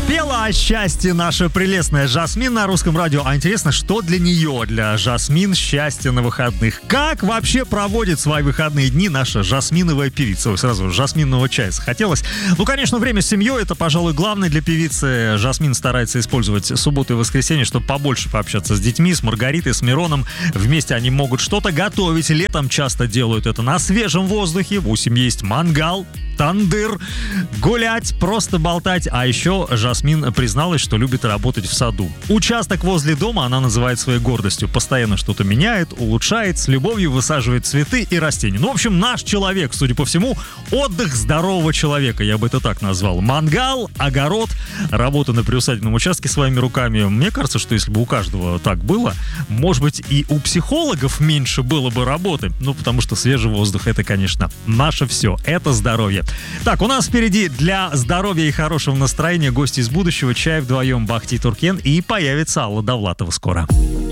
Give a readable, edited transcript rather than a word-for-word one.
Спела о счастье наша прелестная Жасмин на Русском радио. А интересно, что для нее, для Жасмин, счастье на выходных? Как вообще проводит свои выходные дни наша жасминовая певица? Ой, сразу жасминного чая захотелось. Ну, конечно, время с семьей — это, пожалуй, главное для певицы. Жасмин старается использовать субботу и воскресенье, чтобы побольше пообщаться с детьми, с Маргаритой, с Мироном. Вместе они могут что-то готовить. Летом часто делают это на свежем воздухе. У семьи есть мангал, тандыр, гулять, просто болтать. А еще Жасмин призналась, что любит работать в саду. Участок возле дома она называет своей гордостью. Постоянно что-то меняет, улучшает, с любовью высаживает цветы и растения. Ну, в общем, наш человек, судя по всему, отдых здорового человека, я бы это так назвал. Мангал, огород, работа на приусадебном участке своими руками. Мне кажется, что если бы у каждого так было, может быть, и у психологов меньше было бы работы. Ну, потому что свежий воздух — это, конечно, наше все. Это здоровье. Так, у нас впереди для здоровья и хорошего настроения гости из будущего. Чай вдвоем, Бахти Туркен, и появится Алла Довлатова скоро.